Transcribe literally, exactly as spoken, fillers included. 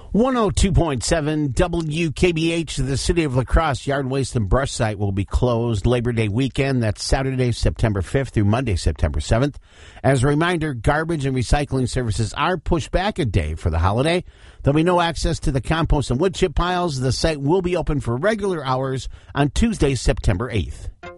one oh two point seven W K B H, the City of La Crosse Yard Waste and Brush Site will be closed Labor Day weekend. That's Saturday, September fifth through Monday, September seventh. As a reminder, garbage and recycling services are pushed back a day for the holiday. There'll be no access to the compost and wood chip piles. The site will be open for regular hours on Tuesday, September eighth.